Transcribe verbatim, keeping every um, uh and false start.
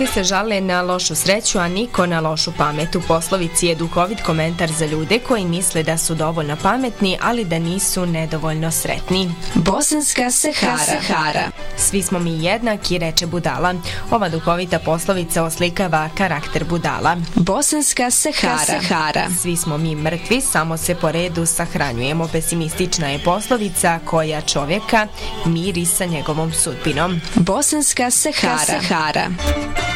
Svi se žale na lošu sreću, a niko na lošu pamet. U poslovici je duhovit komentar za ljude koji misle da su dovoljno pametni, ali da nisu nedovoljno sretni. Bosanska Sahara. Svi smo mi jednaki, reče budala. Ova duhovita poslovica oslikava karakter budala. Bosanska Sahara. Svi smo mi mrtvi, samo se po redu sahranjujemo. Pesimistična je poslovica koja čovjeka miri sa njegovom sudbinom. Bosanska Sahara.